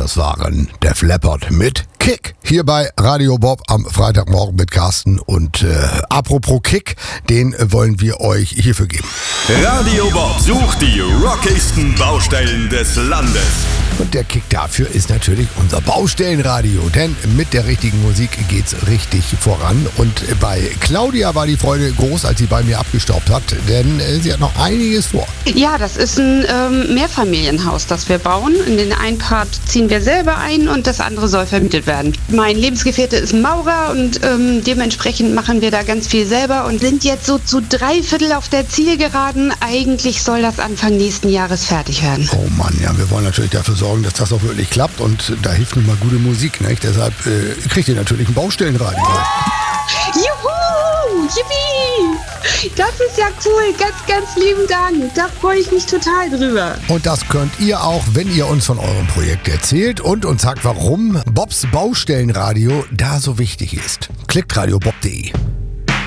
das waren Def Leppard mit Kick. Hier bei Radio Bob am Freitagmorgen mit Carsten. Und apropos Kick, den wollen wir euch hierfür geben. Radio Bob sucht die rockigsten Baustellen des Landes. Und der Kick dafür ist natürlich unser Baustellenradio, denn mit der richtigen Musik geht's richtig voran. Und bei Claudia war die Freude groß, als sie bei mir abgestaubt hat, denn sie hat noch einiges vor. Ja, das ist ein Mehrfamilienhaus, das wir bauen. In den einen Part ziehen wir selber ein und das andere soll vermietet werden. Mein Lebensgefährte ist Maurer und dementsprechend machen wir da ganz viel selber und sind jetzt so zu 3/4 auf der Zielgeraden. Eigentlich soll das Anfang nächsten Jahres fertig werden. Oh Mann, ja, wir wollen natürlich dafür sorgen, dass das auch wirklich klappt und da hilft nun mal gute Musik, nicht? Deshalb kriegt ihr natürlich ein Baustellenradio. Juhu! Yippie! Das ist ja cool. Ganz, ganz lieben Dank. Da freue ich mich total drüber. Und das könnt ihr auch, wenn ihr uns von eurem Projekt erzählt und uns sagt, warum Bobs Baustellenradio da so wichtig ist. Klickt radiobob.de.